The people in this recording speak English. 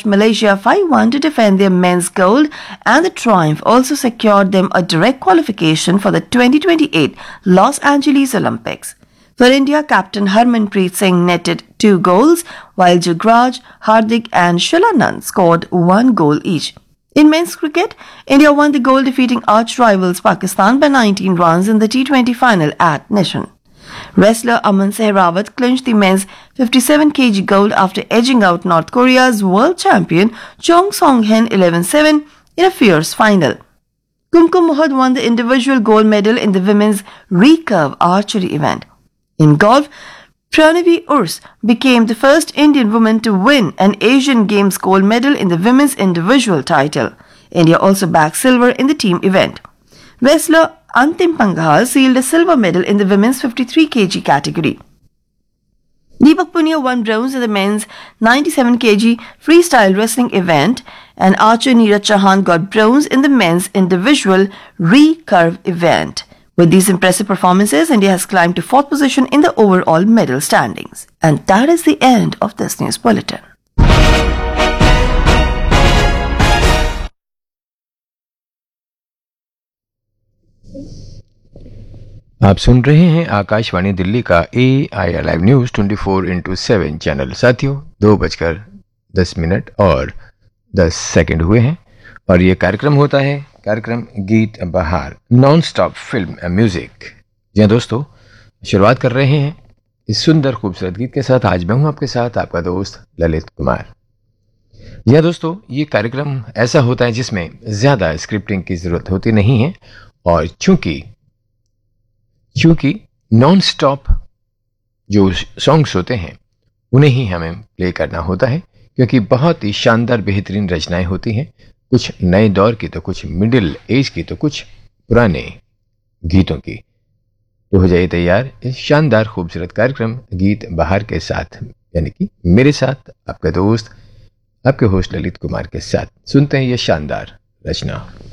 thrashed Malaysia 5-1 to defend their men's gold, and the triumph also secured them a direct qualification for the 2028 Los Angeles Olympics. For India, captain Harmanpreet Singh netted 2 goals, while Jugraj, Hardik and Shilanand scored 1 goal each. In men's cricket, India won the gold, defeating arch rivals Pakistan by 19 runs in the T20 final at Nishan. Wrestler Aman Sehrawat clinched the men's 57 kg gold after edging out North Korea's world champion Chong Song-hen 11-7 in a fierce final. Kumkum Mohad won the individual gold medal in the women's recurve archery event. In golf, Pranavi Urs became the first Indian woman to win an Asian Games gold medal in the women's individual title. India also bagged silver in the team event. Wrestler Antim Panghal sealed a silver medal in the women's 53 kg category. Deepak Punia won bronze in the men's 97 kg freestyle wrestling event, and archer Neeraj Chauhan got bronze in the men's individual recurve event. With these impressive performances, India has climbed to 4th position in the overall medal standings. And that is the end of this news bulletin. आप सुन रहे हैं आकाशवाणी दिल्ली का AIR live news 24/7 channel. साथियों, 2:10 और 10 second हुए हैं और ये कार्यक्रम होता है कार्यक्रम गीत बहार, नॉन स्टॉप फिल्म म्यूजिक। जी दोस्तों, शुरुआत कर रहे हैं इस सुंदर खूबसूरत गीत के साथ। आज मैं हूं आपके साथ आपका दोस्त ललित कुमार। जी दोस्तों, ये कार्यक्रम ऐसा होता है जिसमें ज्यादा स्क्रिप्टिंग की जरूरत होती नहीं है, और चूंकि नॉन स्टॉप जो सॉन्ग्स होते हैं उन्हें ही हमें प्ले करना होता है, क्योंकि बहुत ही शानदार बेहतरीन रचनाएं होती हैं, कुछ नए दौर की तो कुछ मिडिल एज की तो कुछ पुराने गीतों की। तो हो जाइए तैयार इस शानदार खूबसूरत कार्यक्रम गीत बहार के साथ, यानी कि मेरे साथ आपका दोस्त आपके होस्ट ललित कुमार के साथ। सुनते हैं ये शानदार रचना।